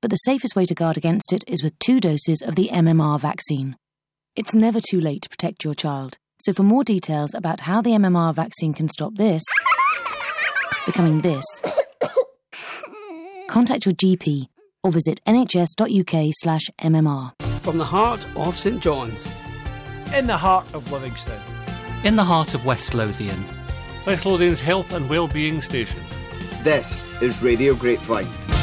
but the safest way to guard against it is with 2 doses of the MMR vaccine. It's never too late to protect your child, so for more details about how the MMR vaccine can stop this becoming this, contact your GP or visit nhs.uk/MMR. From the heart of St John's. In the heart of Livingston. In the heart of West Lothian. West Lothian's health and wellbeing station. This is Radio Grapevine.